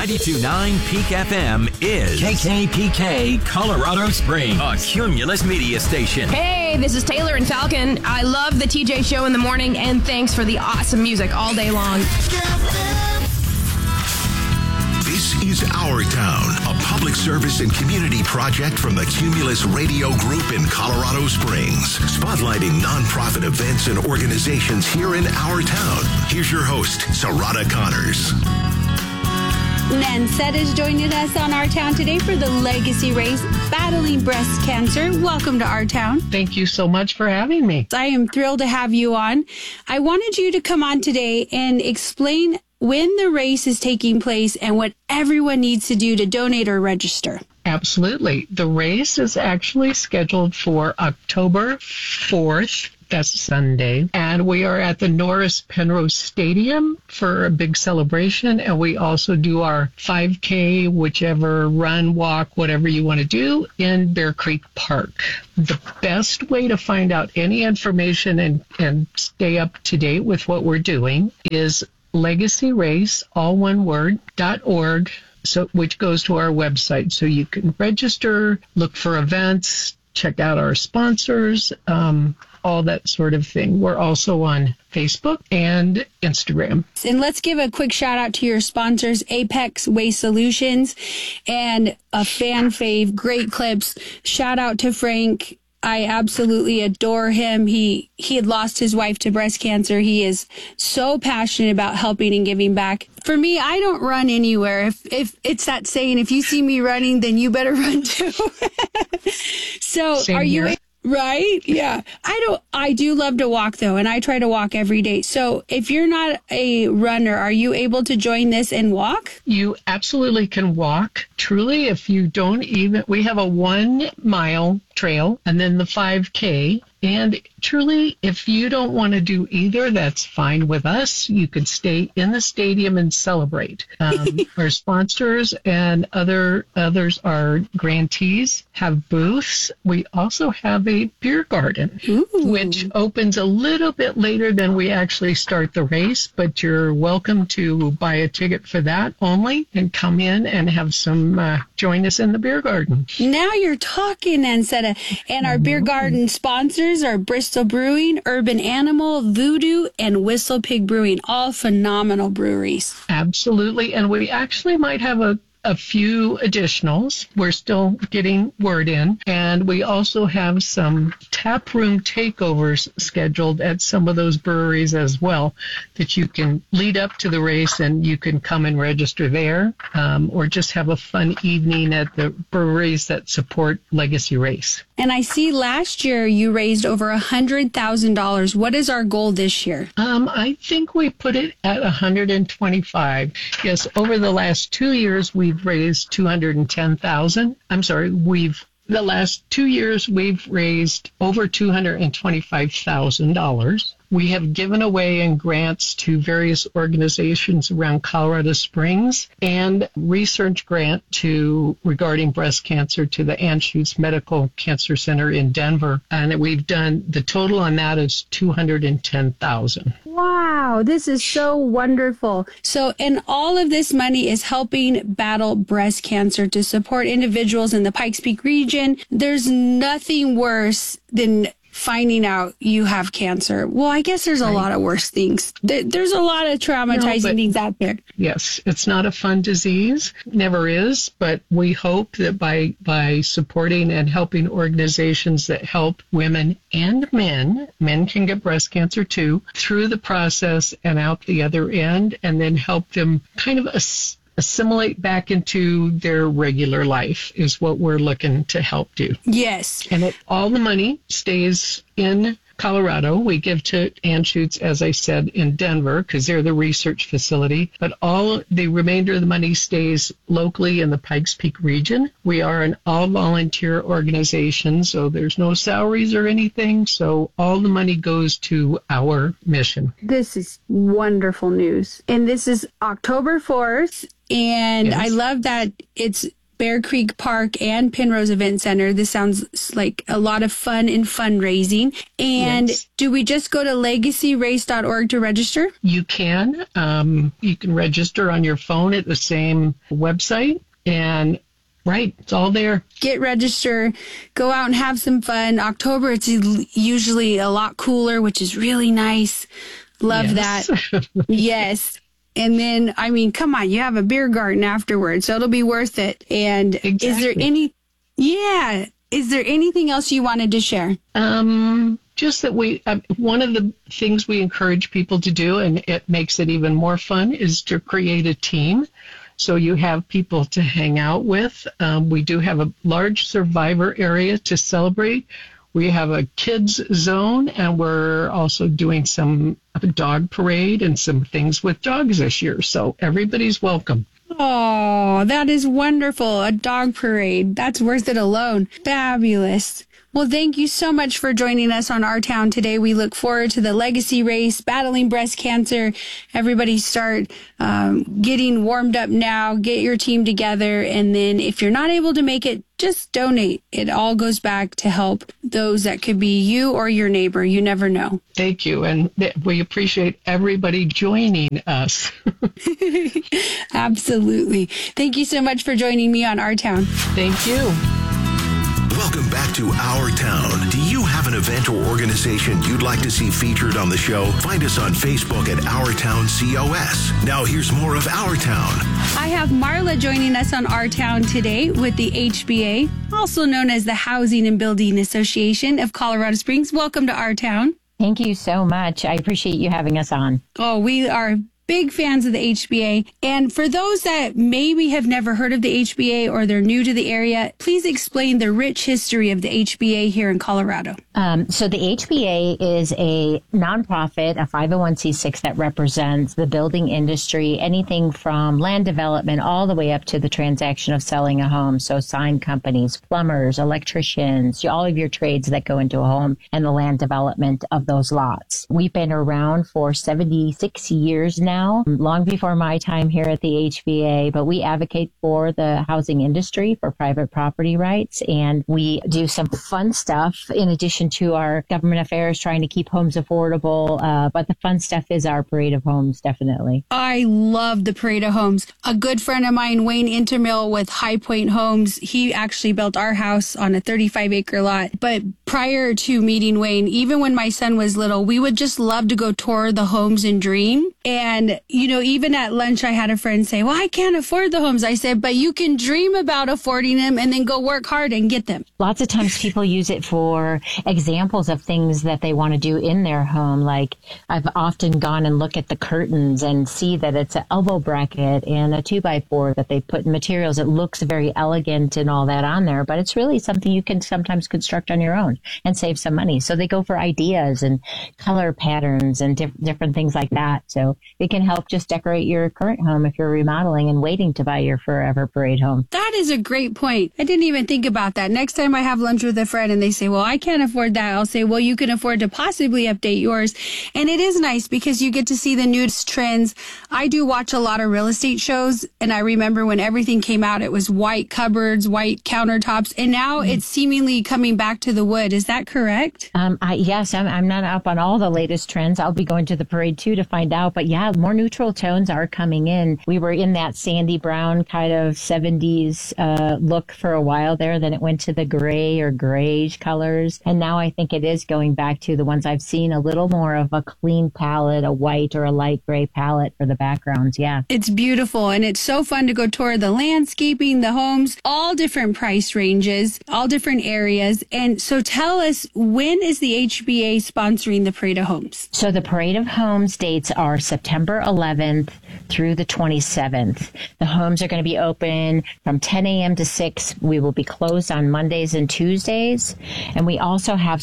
92.9 Peak FM is KKPK Colorado Springs, a Cumulus media station. Hey, this is Taylor and Falcon. I love the TJ show in the morning, and thanks for the awesome music all day long. This is Our Town, a public service and community project from the Cumulus Radio Group in Colorado Springs, spotlighting nonprofit events and organizations here in our town. Here's your host, Sarada Connors. Nansette is joining us on Our Town today for the Legacy Race, battling breast cancer. Welcome to Our Town. Thank you so much for having me. I am thrilled to have you on. I wanted you to come on today and explain when the race is taking place and what everyone needs to do to donate or register. Absolutely. The race is actually scheduled for October 4th. That's Sunday. And we are at the Norris Penrose Stadium for a big celebration. And we also do our 5K, whichever run, walk, whatever you want to do in Bear Creek Park. The best way to find out any information and stay up to date with what we're doing is legacyrace, all one word, .org, which goes to our website. So you can register, look for events, check out our sponsors, all that sort of thing. We're also on Facebook and Instagram. And let's give a quick shout out to your sponsors, Apex Waste Solutions and a fan fave, Great Clips. Shout out to Frank. I absolutely adore him. He had lost his wife to breast cancer. He is so passionate about helping and giving back. For me, I don't run anywhere. If it's that saying, if you see me running, then you better run too. So Same are you here. right? Yeah. I do love to walk though, and I try to walk every day. So if you're not a runner, are you able to join this and walk? You absolutely can walk. Truly, if you don't even, we have a 1 mile trail and then the 5K. And truly, if you don't want to do either, that's fine with us. You can stay in the stadium and celebrate. Our sponsors and others, our grantees, have booths. We also have a beer garden, which opens a little bit later than we actually start the race, but you're welcome to buy a ticket for that only and come in and have some, join us in the beer garden. Now you're talking, Nansetta. And our beer garden sponsors are Bristol Brewing, Urban Animal, Voodoo, and Whistle Pig Brewing, all phenomenal breweries. Absolutely. And we actually might have a few additionals. We're still getting word in. And we also have some tap room takeovers scheduled at some of those breweries as well that you can lead up to the race and you can come and register there, or just have a fun evening at the breweries that support Legacy Race. And I see last year you raised over $100,000. What is our goal this year? I think we put it at 125. Yes, over the last 2 years, we've raised 210,000. The last 2 years, we've raised over $225,000. We have given away in grants to various organizations around Colorado Springs and research grant regarding breast cancer to the Anschutz Medical Cancer Center in Denver. And we've done, the total on that is $210,000. Wow, this is so wonderful. So, and all of this money is helping battle breast cancer to support individuals in the Pikes Peak region. There's nothing worse than finding out you have cancer. Well, I guess there's a lot of worse things. There's a lot of traumatizing things out there. Yes, it's not a fun disease. Never is. But we hope that by supporting and helping organizations that help women and men can get breast cancer too, through the process and out the other end, and then help them kind of assimilate back into their regular life is what we're looking to help do. Yes. And all the money stays in Colorado. We give to Anschutz, as I said, in Denver because they're the research facility. But all the remainder of the money stays locally in the Pikes Peak region. We are an all-volunteer organization, so there's no salaries or anything. So all the money goes to our mission. This is wonderful news. And this is October 4th. And Yes. I love that it's Bear Creek Park and Penrose Event Center. This sounds like a lot of fun and fundraising. And do we just go to legacyrace.org to register? You can. You can register on your phone at the same website. And right, it's all there. Get registered, go out and have some fun. October, it's usually a lot cooler, which is really nice. Love that. Yes. And then, I mean, come on, you have a beer garden afterwards, so it'll be worth it. And exactly. Is there anything else you wanted to share? Just that one of the things we encourage people to do, and it makes it even more fun, is to create a team. So you have people to hang out with. We do have a large survivor area to celebrate. We have a kids zone, and we're also doing some dog parade and some things with dogs this year. So everybody's welcome. Oh, that is wonderful. A dog parade. That's worth it alone. Fabulous. Well, thank you so much for joining us on Our Town today. We look forward to the legacy race, battling breast cancer. Everybody start getting warmed up now. Get your team together. And then if you're not able to make it, just donate. It all goes back to help those that could be you or your neighbor. You never know. Thank you. And we appreciate everybody joining us. Absolutely. Thank you so much for joining me on Our Town. Thank you. Welcome back to Our Town. Do you have an event or organization you'd like to see featured on the show? Find us on Facebook at Our Town COS. Now here's more of Our Town. I have Marla joining us on Our Town today with the HBA, also known as the Housing and Building Association of Colorado Springs. Welcome to Our Town. Thank you so much. I appreciate you having us on. Oh, we are big fans of the HBA. And for those that maybe have never heard of the HBA or they're new to the area, please explain the rich history of the HBA here in Colorado. So the HBA is a nonprofit, a 501c6 that represents the building industry, anything from land development all the way up to the transaction of selling a home. So sign companies, plumbers, electricians, all of your trades that go into a home and the land development of those lots. We've been around for 76 years now. Long before my time here at the HBA, but we advocate for the housing industry, for private property rights, and we do some fun stuff in addition to our government affairs, trying to keep homes affordable. But the fun stuff is our Parade of Homes, definitely. I love the Parade of Homes. A good friend of mine, Wayne Intermill with High Point Homes, he actually built our house on a 35-acre lot. But prior to meeting Wayne, even when my son was little, we would just love to go tour the homes and dream. And, you know, even at lunch, I had a friend say, well, I can't afford the homes. I said, but you can dream about affording them and then go work hard and get them. Lots of times people use it for examples of things that they want to do in their home. Like I've often gone and look at the curtains and see that it's an elbow bracket and a 2x4 that they put in materials. It looks very elegant and all that on there, but it's really something you can sometimes construct on your own and save some money. So they go for ideas and color patterns and different things like that. So it can help just decorate your current home if you're remodeling and waiting to buy your forever parade home. That is a great point. I didn't even think about that. Next time I have lunch with a friend and they say, well, I can't afford that, I'll say, well, you can afford to possibly update yours. And it is nice because you get to see the newest trends. I do watch a lot of real estate shows, and I remember when everything came out, it was white cupboards, white countertops, and now it's seemingly coming back to the wood. Is that correct? Yes, I'm not up on all the latest trends. I'll be going to the parade too to find out. But yeah, more neutral tones are coming in. We were in that sandy brown kind of 70s look for a while there. Then it went to the gray or grayish colors. And now I think it is going back to the ones I've seen, a little more of a clean palette, a white or a light gray palette for the backgrounds. Yeah. It's beautiful. And it's so fun to go tour the landscaping, the homes, all different price ranges, all different areas. And so tell us, when is the HBA sponsoring the Parade of Homes? So the Parade of Homes dates are September 11th through the 27th. The homes are going to be open from 10 a.m. to 6. We will be closed on Mondays and Tuesdays. And we also have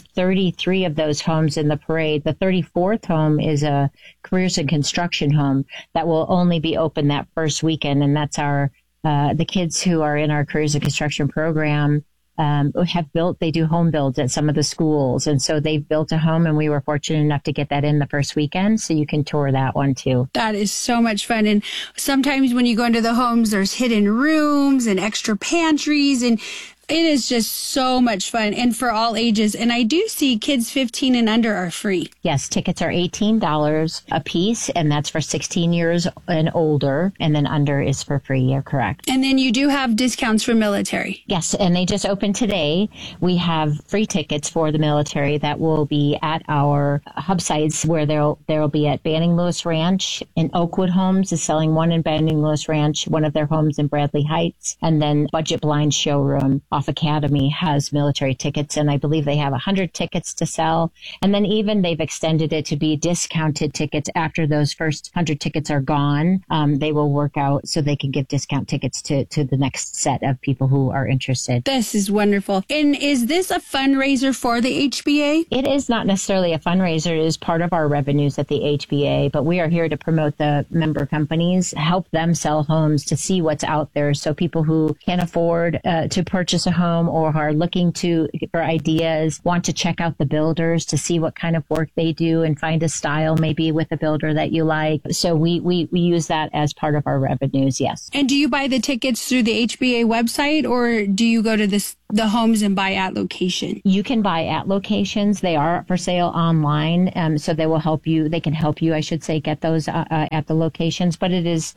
33 of those homes in the parade. The 34th home is a careers and construction home that will only be open that first weekend. And that's the kids who are in our careers and construction program they do home builds at some of the schools. And so they've built a home, and we were fortunate enough to get that in the first weekend. So you can tour that one too. That is so much fun. And sometimes when you go into the homes, there's hidden rooms and extra pantries, and it is just so much fun, and for all ages. And I do see kids 15 and under are free. Yes, tickets are $18 a piece, and that's for 16 years and older, and then under is for free. You're correct. And then you do have discounts for military. Yes, and they just opened today. We have free tickets for the military that will be at our hub sites, where there will be at Banning Lewis Ranch, and Oakwood Homes is selling one in Banning Lewis Ranch, one of their homes in Bradley Heights, and then Budget Blind Showroom off Academy has military tickets, and I believe they have 100 tickets to sell. And then even they've extended it to be discounted tickets after those first 100 tickets are gone. They will work out so they can give discount tickets to the next set of people who are interested. This is wonderful. And is this a fundraiser for the HBA? It is not necessarily a fundraiser. It is part of our revenues at the HBA, but we are here to promote the member companies, help them sell homes, to see what's out there. So people who can afford to purchase a home or are looking for ideas, want to check out the builders to see what kind of work they do and find a style maybe with a builder that you like. So we use that as part of our revenues, yes. And do you buy the tickets through the HBA website, or do you go to the homes and buy at location? You can buy at locations. They are for sale online. So they will help you. They can help you, I should say, get those at the locations. But it is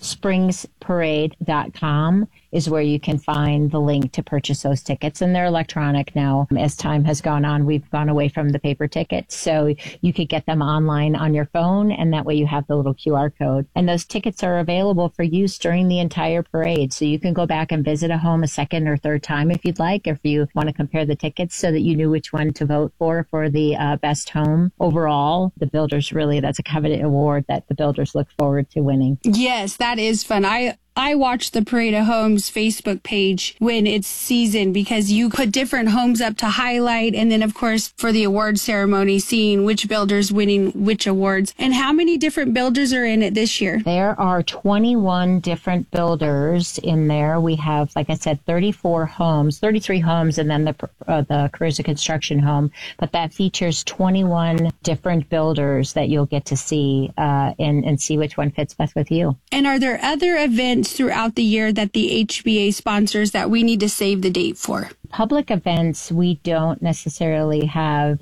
springsparade.com is where you can find the link to purchase those tickets. And they're electronic now. As time has gone on, we've gone away from the paper tickets. So you could get them online on your phone, and that way you have the little QR code. And those tickets are available for use during the entire parade. So you can go back and visit a home a second or third time if you'd like, if you want to compare the tickets so that you knew which one to vote for the best home. Overall, the builders that's a coveted award that the builders look forward to winning. Yes, that is fun. I watch the Parade of Homes Facebook page when it's season, because you put different homes up to highlight. And then, of course, for the award ceremony, seeing which builders winning which awards. And how many different builders are in it this year? There are 21 different builders in there. We have, like I said, 33 homes, and then the Careers of Construction home. But that features 21 different builders that you'll get to see and see which one fits best with you. And are there other events throughout the year that the HBA sponsors that we need to save the date for? Public events, we don't necessarily have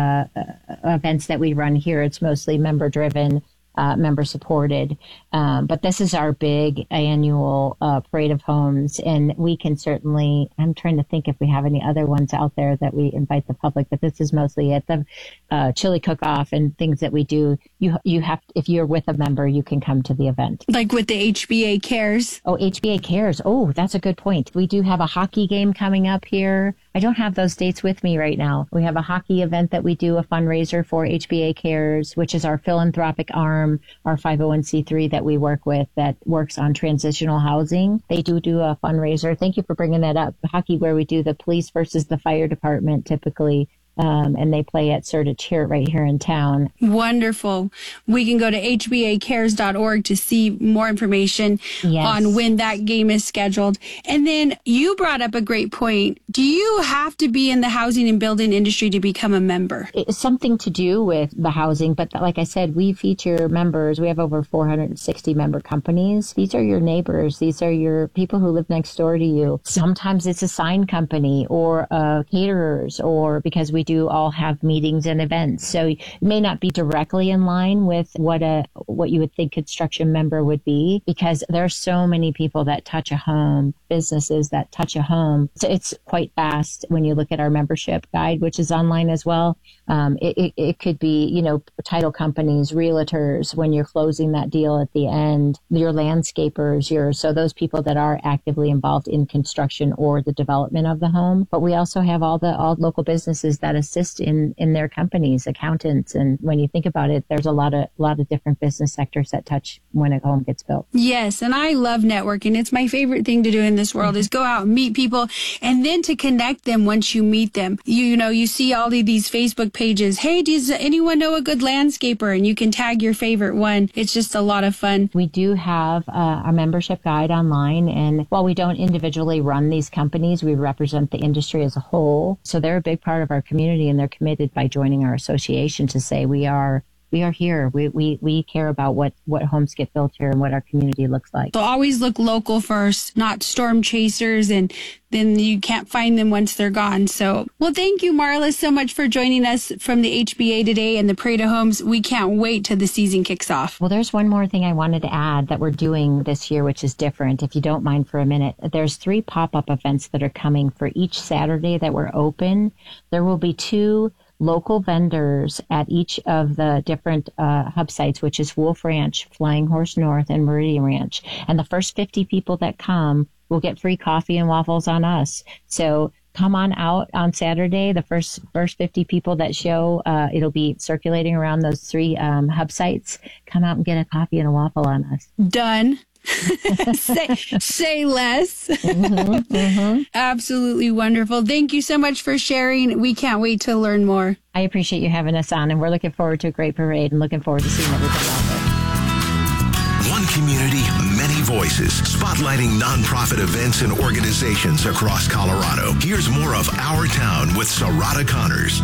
events that we run here. It's mostly member-driven, member-supported. But this is our big annual Parade of Homes, and we can certainly, I'm trying to think if we have any other ones out there that we invite the public, but this is mostly at the chili cook-off and things that we do. You have, if you're with a member, you can come to the event. Like with the HBA Cares? Oh, HBA Cares. Oh, that's a good point. We do have a hockey game coming up here. I don't have those dates with me right now. We have a hockey event that we do, a fundraiser for HBA Cares, which is our philanthropic arm, our 501c3 that we work with that works on transitional housing. They do a fundraiser. Thank you for bringing that up. Hockey, where we do the police versus the fire department typically. And they play at Certich right here in town. Wonderful. We can go to hbacares.org to see more information on when that game is scheduled. And then you brought up a great point. Do you have to be in the housing and building industry to become a member? It's something to do with the housing, but like I said, we feature members. We have over 460 member companies. These are your neighbors. These are your people who live next door to you. Sometimes it's a sign company or caterers, or because we do all have meetings and events. So it may not be directly in line with what you would think construction member would be, because there are so many people that touch a home, businesses that touch a home. So it's quite vast when you look at our membership guide, which is online as well. It could be, title companies, realtors, when you're closing that deal at the end, your landscapers, so those people that are actively involved in construction or the development of the home. But we also have all local businesses that that assist in their companies, accountants. And when you think about it, there's a lot of different business sectors that touch when a home gets built. Yes. And I love networking. It's my favorite thing to do in this world is go out and meet people and then to connect them once you meet them. You see all of these Facebook pages. Hey, does anyone know a good landscaper? And you can tag your favorite one. It's just a lot of fun. We do have a membership guide online. And while we don't individually run these companies, we represent the industry as a whole. So they're a big part of our community, and they're committed by joining our association to say we are here. We care about what homes get built here and what our community looks like. So always look local first, not storm chasers, and then you can't find them once they're gone. So, well, thank you, Marla, so much for joining us from the HBA today and the Parade of Homes. We can't wait till the season kicks off. Well, there's one more thing I wanted to add that we're doing this year, which is different, if you don't mind for a minute. There's 3 pop-up events that are coming for each Saturday that we're open. There will be 2 local vendors at each of the different hub sites, which is Wolf Ranch, Flying Horse North, and Meridian Ranch. And the first 50 people that come will get free coffee and waffles on us. So come on out on Saturday. The first 50 people that show, it'll be circulating around those 3 hub sites. Come out and get a coffee and a waffle on us. Done. say less. Absolutely wonderful. Thank you so much for sharing. We can't wait to learn more. I appreciate you having us on, and we're looking forward to a great parade and looking forward to seeing everybody out there. One community, many voices, spotlighting nonprofit events and organizations across Colorado. Here's more of Our Town with Sarada Connors.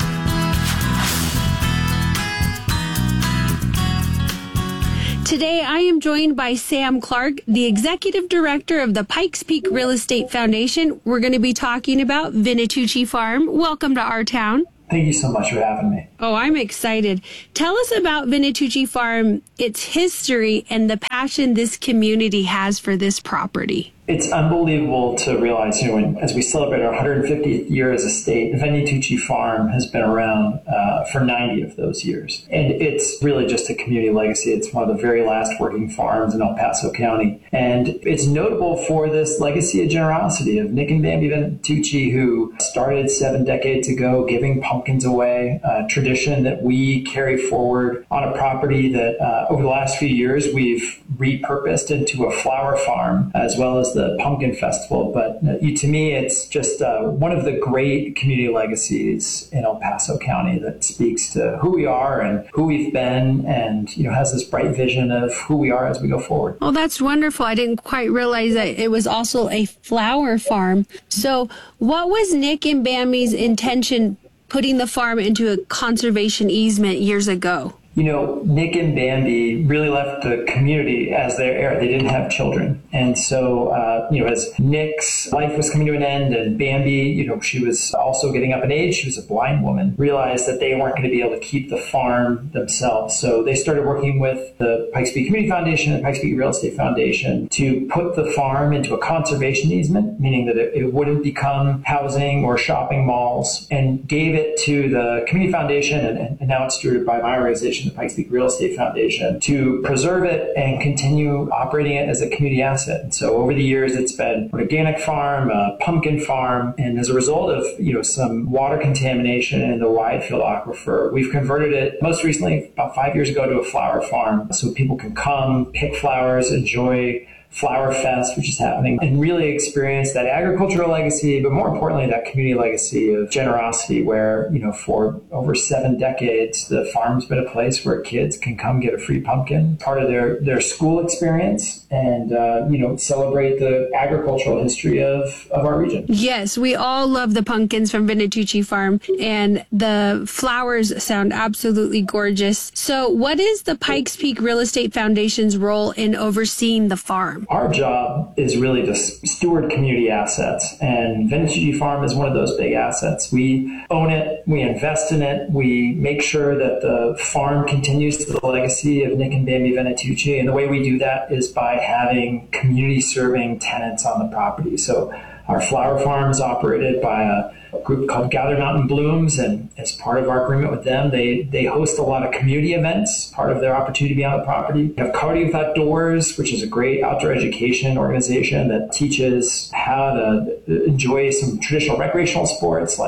Today, I am joined by Sam Clark, the Executive Director of the Pikes Peak Real Estate Foundation. We're going to be talking about Vinatucci Farm. Welcome to Our Town. Thank you so much for having me. Oh, I'm excited. Tell us about Vinatucci Farm, its history, and the passion this community has for this property. It's unbelievable to realize, as we celebrate our 150th year as a state, Vinatucci Farm has been around for 90 of those years. And it's really just a community legacy. It's one of the very last working farms in El Paso County. And it's notable for this legacy of generosity of Nick and Bambi Vinatucci, who started 7 decades ago giving pumpkins away, a tradition that we carry forward on a property that over the last few years we've repurposed into a flower farm, as well as the Pumpkin Festival. But to me, it's just one of the great community legacies in El Paso County that speaks to who we are and who we've been, and has this bright vision of who we are as we go forward. Oh, that's wonderful. I didn't quite realize that it was also a flower farm. So what was Nick and Bambi's intention putting the farm into a conservation easement years ago? Nick and Bambi really left the community as their heir. They didn't have children. And so, as Nick's life was coming to an end, and Bambi, she was also getting up in age, she was a blind woman, realized that they weren't going to be able to keep the farm themselves. So they started working with the Pikes Peak Community Foundation and Pikes Peak Real Estate Foundation to put the farm into a conservation easement, meaning that it wouldn't become housing or shopping malls, and gave it to the Community Foundation, and now it's stewarded by my organization, the Pikes Peak Real Estate Foundation, to preserve it and continue operating it as a community asset. And so over the years, it's been an organic farm, a pumpkin farm, and as a result of some water contamination in the Widefield Aquifer, we've converted it most recently about 5 years ago to a flower farm, so people can come, pick flowers, enjoy Flower Fest, which is happening, and really experience that agricultural legacy, but more importantly, that community legacy of generosity where, for over 7 decades, the farm's been a place where kids can come get a free pumpkin, part of their school experience, and, celebrate the agricultural history of our region. Yes, we all love the pumpkins from Vinatucci Farm, and the flowers sound absolutely gorgeous. So what is the Pikes Peak Real Estate Foundation's role in overseeing the farm? Our job is really to steward community assets, and Vinatucci Farm is one of those big assets. We own it, we invest in it, we make sure that the farm continues the legacy of Nick and Bambi Vinatucci, and the way we do that is by having community-serving tenants on the property. So our flower farm is operated by a group called Gather Mountain Blooms, and as part of our agreement with them, they host a lot of community events, part of their opportunity to be on the property. We have Cardi Without Doors, which is a great outdoor education organization that teaches how to enjoy some traditional recreational sports like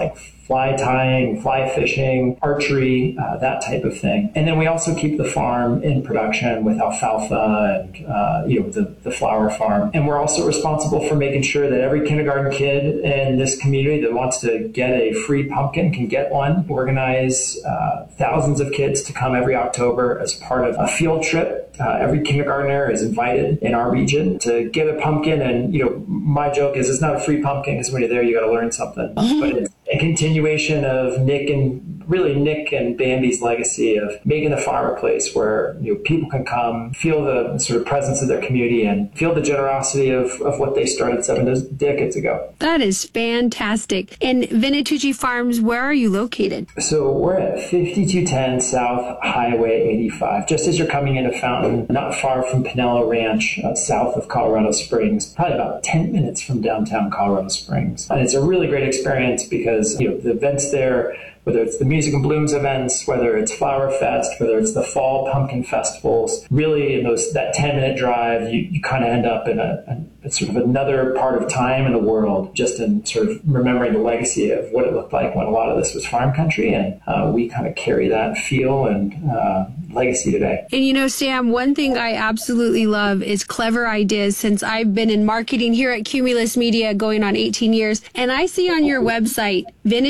fly tying, fly fishing, archery, that type of thing. And then we also keep the farm in production with alfalfa and the flower farm. And we're also responsible for making sure that every kindergarten kid in this community that wants to get a free pumpkin can get one. Organize thousands of kids to come every October as part of a field trip. Every kindergartner is invited in our region to get a pumpkin. And, my joke is it's not a free pumpkin because when you're there, you got to learn something. But it's a continuation of Nick and Bambi's legacy of making the farm a place where people can come, feel the sort of presence of their community, and feel the generosity of what they started 7 decades ago. That is fantastic. And Vinatucci Farms, where are you located? So we're at 5210 South Highway 85, just as you're coming into Fountain, not far from Pinello Ranch, south of Colorado Springs, probably about 10 minutes from downtown Colorado Springs. And it's a really great experience because the events there, whether it's the Music and Blooms events, whether it's Flower Fest, whether it's the fall pumpkin festivals, really in that 10-minute drive, you kind of end up in a sort of another part of time in the world, just in sort of remembering the legacy of what it looked like when a lot of this was farm country. And we kind of carry that feel and legacy today. And Sam, one thing I absolutely love is clever ideas, since I've been in marketing here at Cumulus Media going on 18 years. And I see on your website,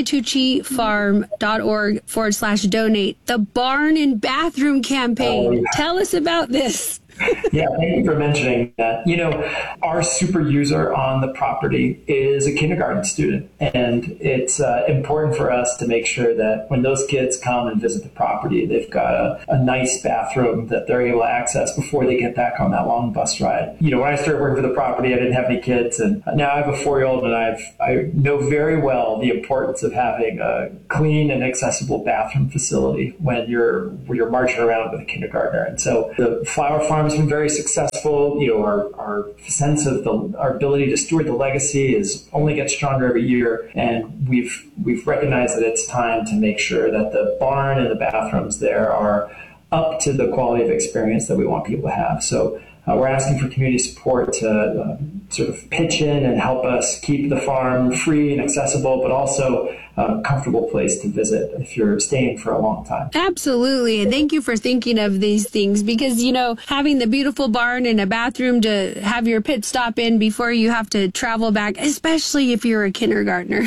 vinatuccifarm.org/donate, the barn and bathroom campaign. Oh, yeah. Tell us about this. Yeah, thank you for mentioning that. Our super user on the property is a kindergarten student, and it's important for us to make sure that when those kids come and visit the property, they've got a nice bathroom that they're able to access before they get back on that long bus ride. When I started working for the property, I didn't have any kids, and now I have a 4-year-old, and I know very well the importance of having a clean and accessible bathroom facility when you're marching around with a kindergartner. And so the Flower Farm has been very successful. Our sense of our ability to steward the legacy only gets stronger every year, and we've recognized that it's time to make sure that the barn and the bathrooms there are up to the quality of experience that we want people to have. So we're asking for community support to sort of pitch in and help us keep the farm free and accessible, but also a comfortable place to visit if you're staying for a long time. Absolutely. And thank you for thinking of these things, because, having the beautiful barn and a bathroom to have your pit stop in before you have to travel back, especially if you're a kindergartner.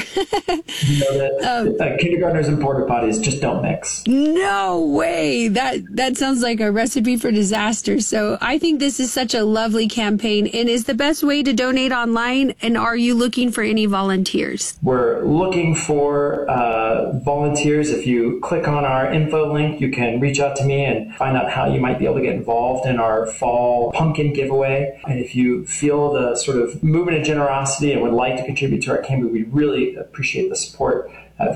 Kindergartners and porta potties just don't mix. No way. That sounds like a recipe for disaster. So I think this is such a lovely campaign. And is the best way to donate online? And are you looking for any volunteers? We're looking for volunteers. If you click on our info link, you can reach out to me and find out how you might be able to get involved in our fall pumpkin giveaway. And if you feel the sort of movement of generosity and would like to contribute to our campaign, we really appreciate the support.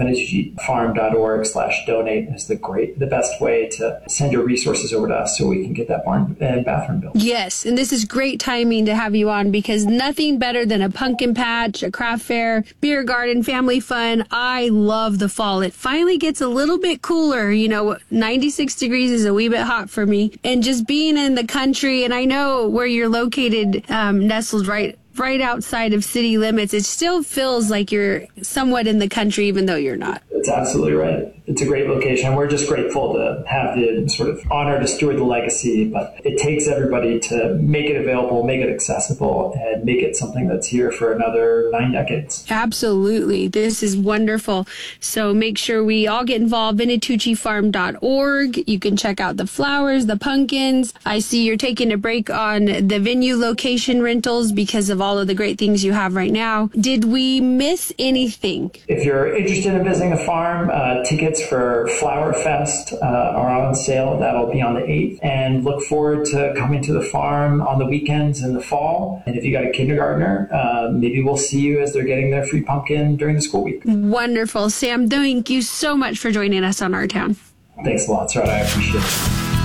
vinatuccifarm.org/donate is the best way to send your resources over to us so we can get that barn and bathroom built. Yes, and this is great timing to have you on, because nothing better than a pumpkin patch, a craft fair, beer garden, family fun. I love the fall. It finally gets a little bit cooler. 96 degrees is a wee bit hot for me. And just being in the country, and I know where you're located, nestled right outside of city limits, it still feels like you're somewhat in the country, even though you're not. That's absolutely right. It's a great location. We're just grateful to have the sort of honor to steward the legacy, but it takes everybody to make it available, make it accessible, and make it something that's here for another 9 decades. Absolutely. This is wonderful. So make sure we all get involved. vinatuccifarm.org. You can check out the flowers, the pumpkins. I see you're taking a break on the venue location rentals because of all of the great things you have right now. Did we miss anything? If you're interested in visiting the farm, tickets for Flower Fest are on sale. That'll be on the 8th. And look forward to coming to the farm on the weekends in the fall. And if you got a kindergartner, maybe we'll see you as they're getting their free pumpkin during the school week. Wonderful. Sam, thank you so much for joining us on Our Town. Thanks a lot, Sarah. I appreciate it.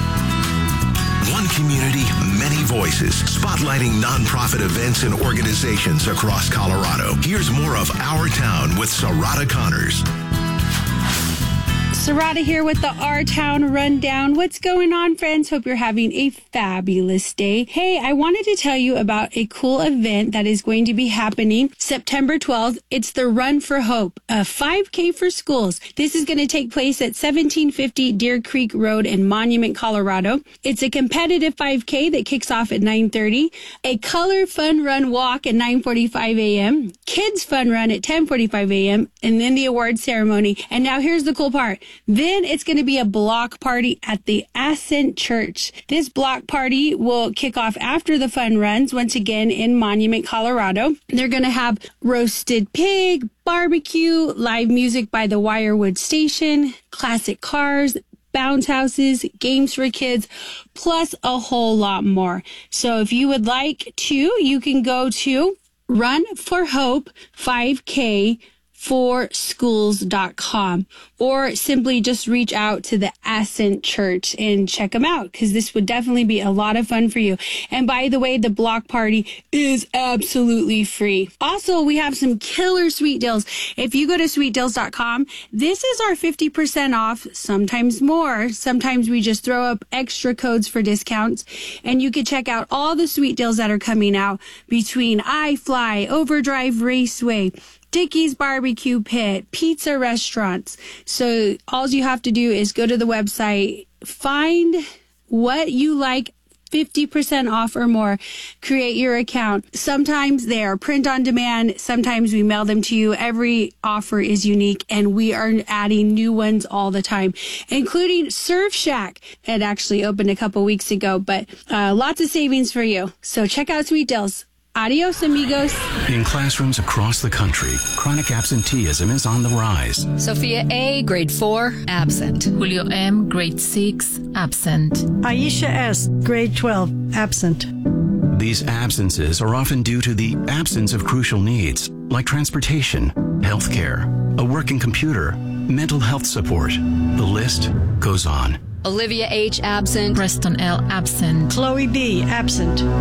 One community, many voices, spotlighting nonprofit events and organizations across Colorado. Here's more of Our Town with Sarada Connors. Sarada here with the Our-Town Rundown. What's going on, friends? Hope you're having a fabulous day. Hey, I wanted to tell you about a cool event that is going to be happening September 12th. It's the Run for Hope, a 5K for schools. This is going to take place at 1750 Deer Creek Road in Monument, Colorado. It's a competitive 5K that kicks off at 9:30, a color fun run walk at 9:45 a.m., kids fun run at 10:45 a.m., and then the award ceremony. And now here's the cool part. Then it's going to be a block party at the Ascent Church. This block party will kick off after the fun runs, once again in Monument, Colorado. They're going to have roasted pig, barbecue, live music by the Wirewood Station, classic cars, bounce houses, games for kids, plus a whole lot more. So if you would like to, you can go to Run for Hope 5K for schools.com, or simply just reach out to the Ascent Church and check them out, because this would definitely be a lot of fun for you. And by the way, the block party is absolutely free. Also, we have some killer sweet deals. If you go to sweetdeals.com, this is our 50% off, sometimes more. Sometimes we just throw up extra codes for discounts, and you can check out all the sweet deals that are coming out between iFly, Overdrive Raceway, Dickey's Barbecue Pit, pizza restaurants. So all you have to do is go to the website, find what you like, 50% off or more, create your account. Sometimes they are print on demand. Sometimes we mail them to you. Every offer is unique, and we are adding new ones all the time, including Surf Shack. It actually opened a couple weeks ago, but lots of savings for you. So check out Sweet Deals. Adios, amigos. In classrooms across the country, chronic absenteeism is on the rise. Sophia A., grade 4, absent. Julio M., grade 6, absent. Aisha S., grade 12, absent. These absences are often due to the absence of crucial needs, like transportation, healthcare, a working computer, mental health support. The list goes on. Olivia H., absent. Preston L., absent. Chloe B., absent.